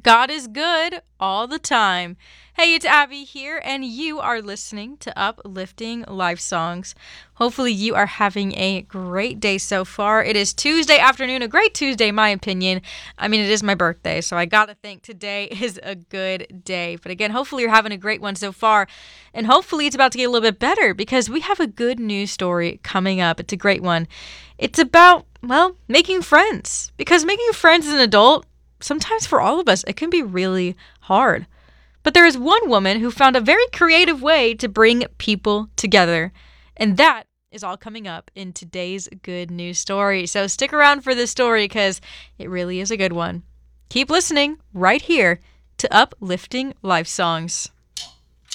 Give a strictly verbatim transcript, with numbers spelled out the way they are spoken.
God is good all the time. Hey, it's Abby here, and you are listening to Uplifting Life Songs. Hopefully, you are having a great day so far. It is Tuesday afternoon, a great Tuesday, in my opinion. I mean, it is my birthday, so I gotta think today is a good day. But again, hopefully, you're having a great one so far, and hopefully, it's about to get a little bit better because we have a good news story coming up. It's a great one. It's about, well, making friends, because making friends as an adult, sometimes for all of us, it can be really hard. But there is one woman who found a very creative way to bring people together. And that is all coming up in today's good news story. So stick around for this story because it really is a good one. Keep listening right here to Uplifting Life Songs.